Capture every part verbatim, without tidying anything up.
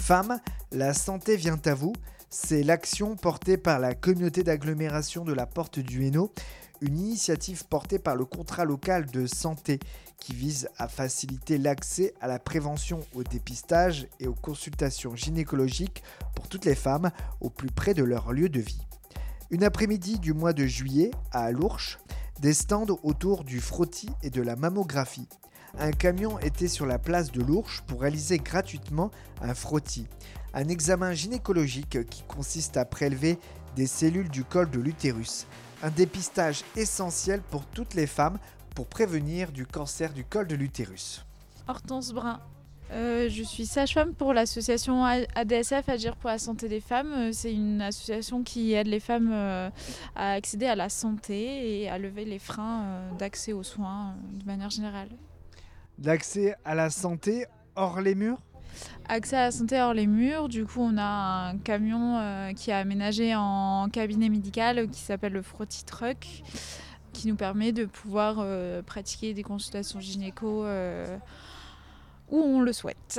Femmes, la santé vient à vous. C'est l'action portée par la communauté d'agglomération de la Porte du Hainaut, une initiative portée par le contrat local de santé qui vise à faciliter l'accès à la prévention, au dépistage et aux consultations gynécologiques pour toutes les femmes au plus près de leur lieu de vie. Une après-midi du mois de juillet, à Lourches, des stands autour du frottis et de la mammographie. Un camion était sur la place de Lourches pour réaliser gratuitement un frottis, un examen gynécologique qui consiste à prélever des cellules du col de l'utérus, un dépistage essentiel pour toutes les femmes pour prévenir du cancer du col de l'utérus. Hortense Brun. Euh, je suis sage-femme pour l'association A D S F, Agir pour la santé des femmes. C'est une association qui aide les femmes euh, à accéder à la santé et à lever les freins euh, d'accès aux soins euh, de manière générale. L'accès à la santé hors les murs ? Accès à la santé hors les murs, du coup on a un camion euh, qui est aménagé en cabinet médical qui s'appelle le Frottis Truck, qui nous permet de pouvoir euh, pratiquer des consultations gynéco euh, où on le souhaite.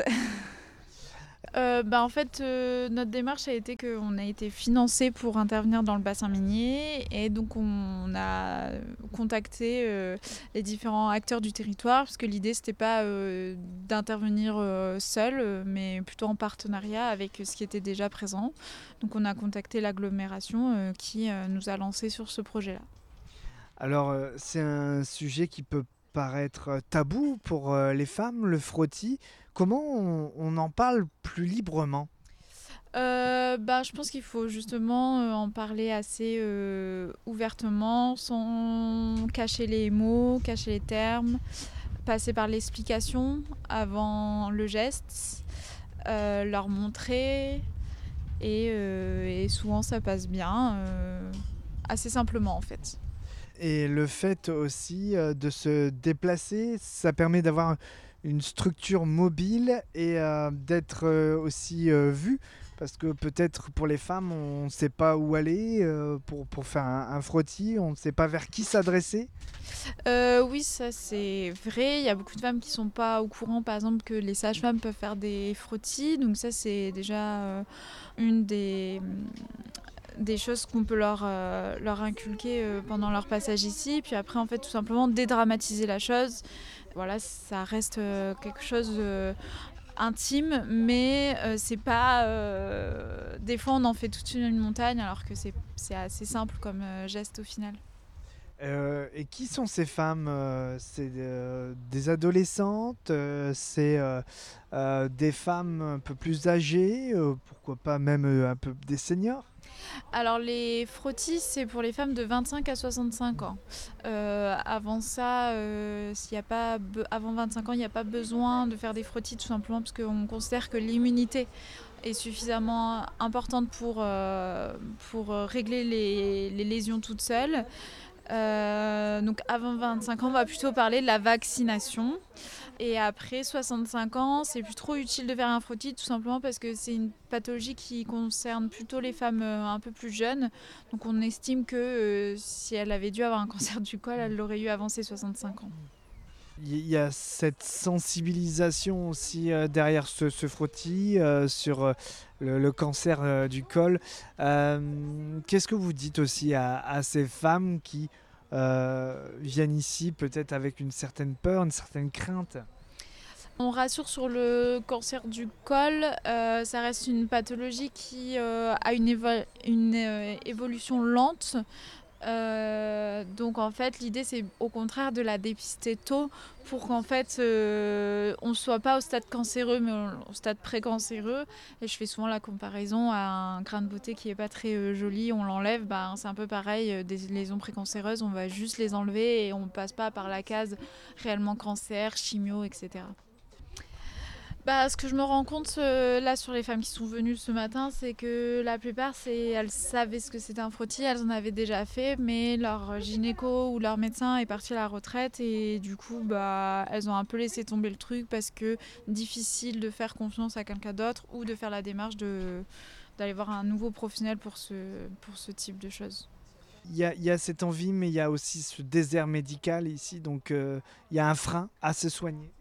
euh, bah en fait, euh, notre démarche a été qu'on a été financé pour intervenir dans le bassin minier et donc on a contacté euh, les différents acteurs du territoire parce que l'idée c'était pas euh, d'intervenir euh, seul, euh, mais plutôt en partenariat avec ce qui était déjà présent. Donc on a contacté l'agglomération euh, qui euh, nous a lancé sur ce projet-là. Alors, euh, c'est un sujet qui peut paraître tabou pour euh, les femmes, le frottis. Comment on, on en parle plus librement ? Euh, bah, je pense qu'il faut justement euh, en parler assez euh, ouvertement, sans cacher les mots, cacher les termes, passer par l'explication avant le geste, euh, leur montrer, et, euh, et souvent ça passe bien, euh, assez simplement en fait. Et le fait aussi euh, de se déplacer, ça permet d'avoir une structure mobile et euh, d'être euh, aussi euh, vu. Parce que peut-être pour les femmes, on ne sait pas où aller euh, pour, pour faire un, un frottis, on ne sait pas vers qui s'adresser. Euh, oui, ça c'est vrai. Il y a beaucoup de femmes qui ne sont pas au courant, par exemple, que les sages-femmes peuvent faire des frottis. Donc ça c'est déjà euh, une des... des choses qu'on peut leur, euh, leur inculquer euh, pendant leur passage ici. Puis après, en fait, tout simplement dédramatiser la chose. Voilà, ça reste euh, quelque chose euh, intime, mais euh, c'est pas... Euh, des fois, on en fait toute une montagne, alors que c'est, c'est assez simple comme euh, geste au final. Euh, et qui sont ces femmes euh, C'est euh, des adolescentes, euh, c'est euh, euh, des femmes un peu plus âgées, euh, pourquoi pas même euh, un peu des seniors ? Alors les frottis, c'est pour les femmes de vingt-cinq à soixante-cinq ans. Euh, avant ça, euh, s'il y a pas be- avant vingt-cinq ans, il n'y a pas besoin de faire des frottis tout simplement parce qu'on considère que l'immunité est suffisamment importante pour, euh, pour régler les, les lésions toutes seules. Euh, donc avant vingt-cinq ans, on va plutôt parler de la vaccination. Et après soixante-cinq ans, c'est plus trop utile de faire un frottis tout simplement parce que c'est une pathologie qui concerne plutôt les femmes euh, un peu plus jeunes. Donc on estime que euh, si elle avait dû avoir un cancer du col, elle l'aurait eu avant ses soixante-cinq ans. Il y a cette sensibilisation aussi euh, derrière ce, ce frottis euh, sur euh, le, le cancer euh, du col. Euh, qu'est-ce que vous dites aussi à, à ces femmes qui euh, viennent ici peut-être avec une certaine peur, une certaine crainte ? On rassure sur le cancer du col, euh, ça reste une pathologie qui euh, a une, évo- une euh, évolution lente. Euh, donc en fait l'idée c'est au contraire de la dépister tôt pour qu'en fait euh, on ne soit pas au stade cancéreux mais au stade précancéreux. Et je fais souvent la comparaison à un grain de beauté qui est pas très euh, joli, on l'enlève, bah, c'est un peu pareil, euh, des lésions précancéreuses on va juste les enlever et on passe pas par la case réellement cancer, chimio, et cetera. Bah, ce que je me rends compte euh, là sur les femmes qui sont venues ce matin, c'est que la plupart, c'est, elles savaient ce que c'était un frottis, elles en avaient déjà fait, mais leur gynéco ou leur médecin est parti à la retraite et du coup, bah, elles ont un peu laissé tomber le truc parce que difficile de faire confiance à quelqu'un d'autre ou de faire la démarche de, d'aller voir un nouveau professionnel pour ce, pour ce type de choses. Il y, a, il y a cette envie, mais il y a aussi ce désert médical ici, donc euh, il y a un frein à se soigner.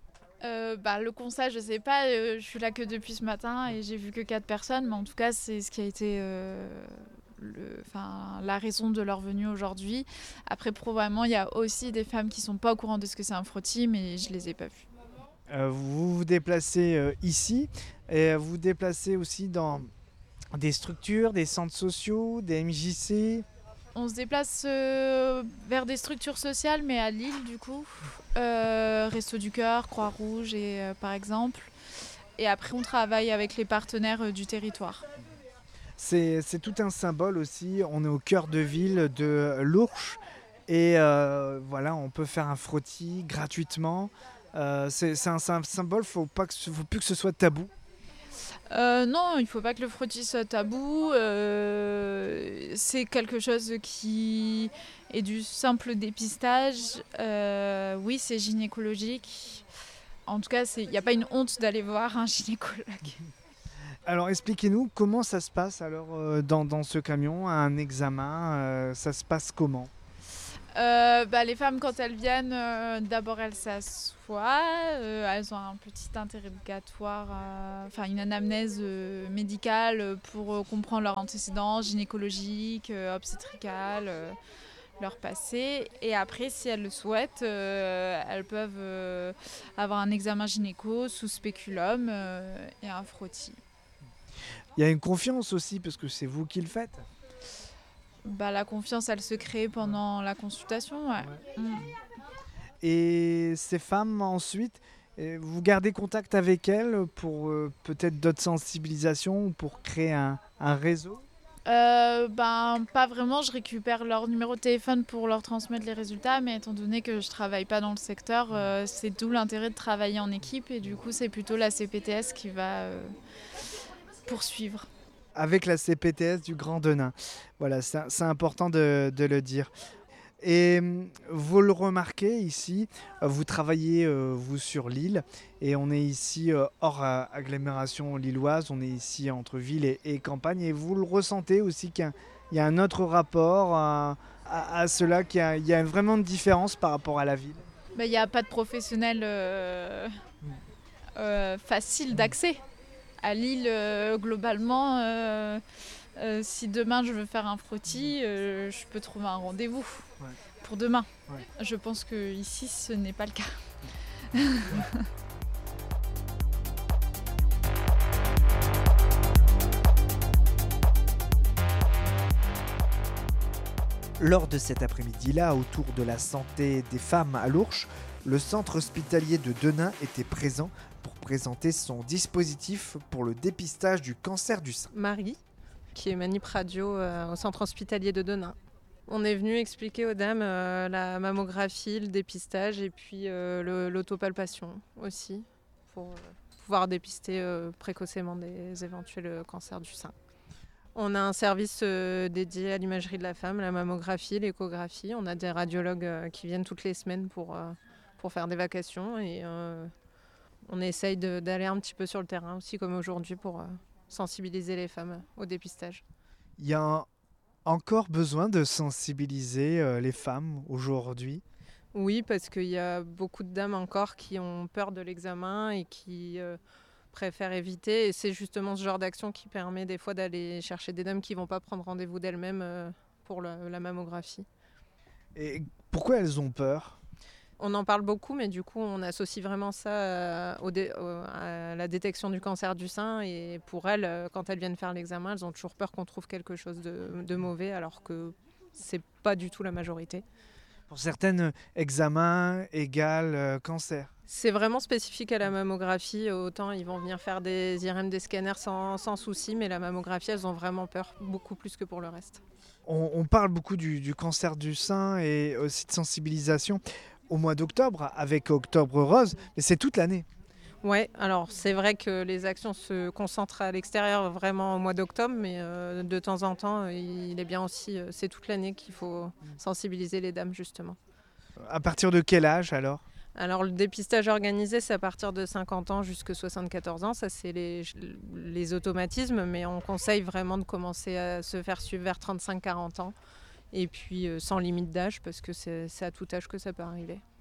Euh, bah, le constat, je sais pas, euh, je suis là que depuis ce matin et j'ai vu que quatre personnes, mais en tout cas, c'est ce qui a été euh, le, enfin, la raison de leur venue aujourd'hui. Après, probablement, il y a aussi des femmes qui sont pas au courant de ce que c'est un frottis, mais je les ai pas vues. Euh, vous vous déplacez euh, ici et vous vous déplacez aussi dans des structures, des centres sociaux, des M J C. On se déplace euh, vers des structures sociales, mais à Lille, du coup. Euh, Resto du Cœur, Croix-Rouge, et, euh, par exemple. Et après, on travaille avec les partenaires euh, du territoire. C'est, c'est tout un symbole aussi. On est au cœur de ville de l'Ourcq. Et euh, voilà, on peut faire un frottis gratuitement. Euh, c'est, c'est un, c'est un symbole, il ne faut, pas que ce- faut plus que ce soit tabou. Euh, non, il ne faut pas que le frottis soit tabou. Euh, c'est quelque chose qui est du simple dépistage. Euh, oui, c'est gynécologique. En tout cas, il n'y a pas une honte d'aller voir un gynécologue. Alors expliquez-nous comment ça se passe alors euh, dans, dans ce camion, un examen, euh, ça se passe comment? Euh, bah, les femmes, quand elles viennent, euh, d'abord elles s'assoient, euh, elles ont un petit interrogatoire, euh, enfin une anamnèse euh, médicale pour euh, comprendre leurs antécédents gynécologiques, euh, obstétricales, euh, leur passé. Et après, si elles le souhaitent, euh, elles peuvent euh, avoir un examen gynéco sous spéculum euh, et un frottis. Il y a une confiance aussi parce que c'est vous qui le faites. Bah, la confiance, elle se crée pendant la consultation. Ouais. Ouais. Mm. Et ces femmes ensuite, euh, vous gardez contact avec elles pour euh, peut-être d'autres sensibilisations ou pour créer un, un réseau? Euh, ben, pas vraiment, je récupère leur numéro de téléphone pour leur transmettre les résultats, mais étant donné que je travaille pas dans le secteur, euh, c'est d'où l'intérêt de travailler en équipe et du coup c'est plutôt la C P T S qui va euh, poursuivre. Avec la C P T S du Grand Denain. Voilà, c'est c'est important de, de le dire. Et hum, vous le remarquez ici, euh, vous travaillez euh, vous sur l'île et on est ici euh, hors euh, agglomération lilloise, on est ici entre ville et, et campagne et vous le ressentez aussi qu'il y a, il y a un autre rapport à, à- à cela, qu'il y a, il y a vraiment une différence par rapport à la ville. Il n'y a pas de professionnel euh, euh, facile d'accès. À Lille, euh, globalement, euh, euh, si demain je veux faire un frottis, euh, je peux trouver un rendez-vous Ouais. pour demain. Ouais. Je pense que ici ce n'est pas le cas. Lors de cet après-midi-là, autour de la santé des femmes à l'Ourcq, le centre hospitalier de Denain était présent pour présenter son dispositif pour le dépistage du cancer du sein. Marie, qui est manip radio euh, au centre hospitalier de Denain. On est venu expliquer aux dames euh, la mammographie, le dépistage et puis euh, le- l'autopalpation aussi, pour euh, pouvoir dépister euh, précocement des éventuels cancers du sein. On a un service euh, dédié à l'imagerie de la femme, la mammographie, l'échographie. On a des radiologues euh, qui viennent toutes les semaines pour, euh, pour faire des vacations et euh, on essaye de- d'aller un petit peu sur le terrain aussi comme aujourd'hui pour euh, sensibiliser les femmes au dépistage. Il y a encore besoin de sensibiliser euh, les femmes aujourd'hui. Oui, parce qu'il y a beaucoup de dames encore qui ont peur de l'examen et qui euh, préfèrent éviter. Et c'est justement ce genre d'action qui permet des fois d'aller chercher des dames qui ne vont pas prendre rendez-vous d'elles-mêmes euh, pour la, la mammographie. Et pourquoi elles ont peur? On en parle beaucoup, mais du coup, on associe vraiment ça euh, au dé- au- à la détection du cancer du sein. Et pour elles, euh, quand elles viennent faire l'examen, elles ont toujours peur qu'on trouve quelque chose de, de mauvais, alors que c'est pas du tout la majorité. Pour certaines, examen égale euh, cancer. C'est vraiment spécifique à la mammographie. Autant ils vont venir faire des I R M, des scanners sans, sans souci, mais la mammographie, elles ont vraiment peur, beaucoup plus que pour le reste. On, on parle beaucoup du, du cancer du sein et aussi de sensibilisation au mois d'octobre avec Octobre Rose, mais c'est toute l'année. Ouais, alors c'est vrai que les actions se concentrent à l'extérieur vraiment au mois d'octobre, mais euh, de temps en temps, il est bien aussi, euh, c'est toute l'année qu'il faut sensibiliser les dames justement. À partir de quel âge alors? Alors le dépistage organisé, c'est à partir de cinquante ans jusqu'à soixante-quatorze ans, ça c'est les, les automatismes, mais on conseille vraiment de commencer à se faire suivre vers trente-cinq à quarante ans, et puis euh, sans limite d'âge, parce que c'est, c'est à tout âge que ça peut arriver.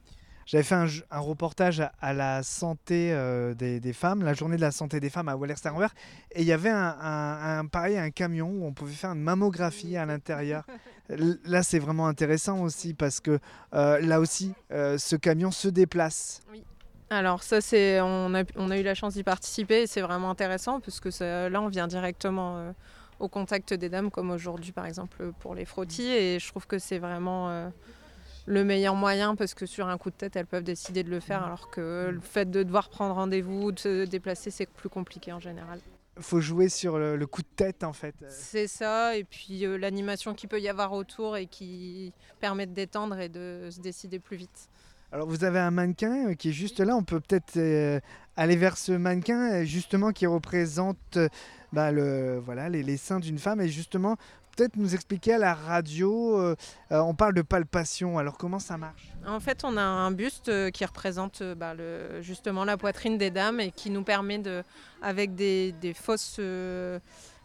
J'avais fait un, un reportage à, à la santé euh, des, des femmes, la journée de la santé des femmes à Wallerster-en-Vers, et il y avait un, un, un, pareil, un camion où on pouvait faire une mammographie à l'intérieur. Là, c'est vraiment intéressant aussi parce que euh, là aussi, euh, ce camion se déplace. Oui. Alors ça, c'est, on, a, on a eu la chance d'y participer et c'est vraiment intéressant parce que ça, là, on vient directement euh, au contact des dames, comme aujourd'hui, par exemple, pour les frottis. Et je trouve que c'est vraiment euh, le meilleur moyen parce que sur un coup de tête, elles peuvent décider de le faire alors que le fait de devoir prendre rendez-vous, de se déplacer, c'est plus compliqué en général. Il faut jouer sur le, le coup de tête, en fait. C'est ça, et puis euh, l'animation qu'il peut y avoir autour et qui permet de détendre et de se décider plus vite. Alors vous avez un mannequin qui est juste là, on peut peut-être euh, aller vers ce mannequin justement qui représente euh, bah, le, voilà, les, les seins d'une femme et justement peut-être nous expliquer à la radio, euh, euh, on parle de palpation, alors comment ça marche ? En fait on a un buste qui représente bah, le, justement la poitrine des dames et qui nous permet de, avec des, des fausses... Euh,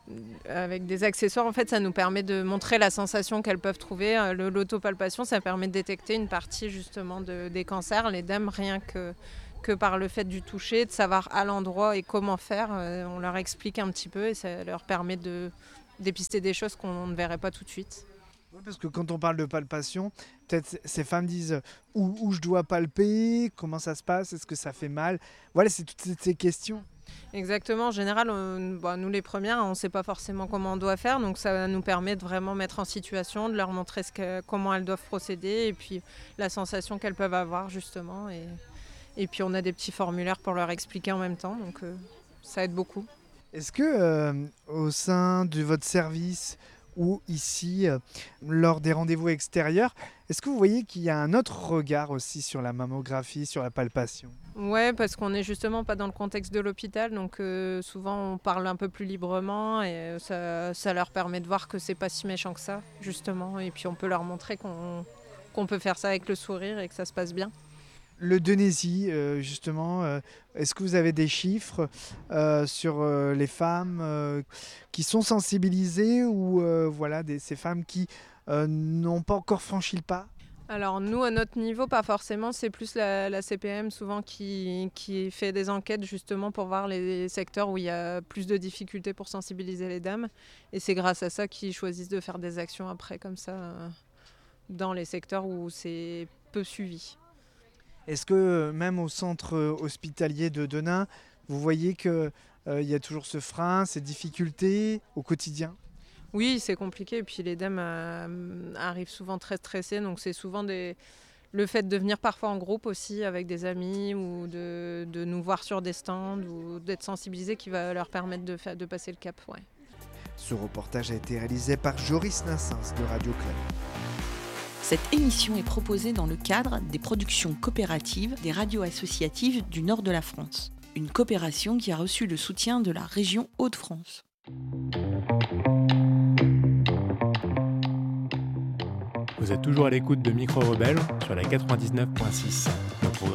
avec des accessoires, en fait, ça nous permet de montrer la sensation qu'elles peuvent trouver. Le, l'autopalpation, ça permet de détecter une partie justement de, des cancers. Les dames, rien que, que par le fait du toucher, de savoir à l'endroit et comment faire, on leur explique un petit peu et ça leur permet de dépister des choses qu'on ne verrait pas tout de suite. Oui, parce que quand on parle de palpation, peut-être ces femmes disent où, où je dois palper, comment ça se passe, est-ce que ça fait mal ? Voilà, c'est toutes ces questions. Exactement, en général, on, bah, nous les premières, on ne sait pas forcément comment on doit faire, donc ça nous permet de vraiment mettre en situation, de leur montrer ce que, comment elles doivent procéder et puis la sensation qu'elles peuvent avoir justement. Et, et puis on a des petits formulaires pour leur expliquer en même temps, donc euh, ça aide beaucoup. Est-ce que euh, au sein de votre service ou ici, euh, lors des rendez-vous extérieurs, est-ce que vous voyez qu'il y a un autre regard aussi sur la mammographie, sur la palpation ? Ouais, parce qu'on n'est justement pas dans le contexte de l'hôpital, donc euh, souvent on parle un peu plus librement et ça, ça leur permet de voir que c'est pas si méchant que ça, justement. Et puis on peut leur montrer qu'on, qu'on peut faire ça avec le sourire et que ça se passe bien. L'euthanaisie, euh, justement, euh, est-ce que vous avez des chiffres euh, sur euh, les femmes euh, qui sont sensibilisées ou euh, voilà, des, ces femmes qui euh, n'ont pas encore franchi le pas ? Alors nous, à notre niveau, pas forcément. C'est plus la, la C P M souvent qui, qui fait des enquêtes justement pour voir les secteurs où il y a plus de difficultés pour sensibiliser les dames. Et c'est grâce à ça qu'ils choisissent de faire des actions après comme ça euh, dans les secteurs où c'est peu suivi. Est-ce que même au centre hospitalier de Denain, vous voyez qu'il euh, y a toujours ce frein, ces difficultés au quotidien ? Oui, c'est compliqué. Et puis les dames euh, arrivent souvent très stressées. Donc c'est souvent des... le fait de venir parfois en groupe aussi avec des amis ou de, de nous voir sur des stands ou d'être sensibilisés qui va leur permettre de, fa... de passer le cap. Ouais. Ce reportage a été réalisé par Joris Nassens de Radio Clap. Cette émission est proposée dans le cadre des productions coopératives des radios associatives du nord de la France. Une coopération qui a reçu le soutien de la région Hauts-de-France. Vous êtes toujours à l'écoute de Micro Rebelle sur la quatre-vingt-dix-neuf virgule six.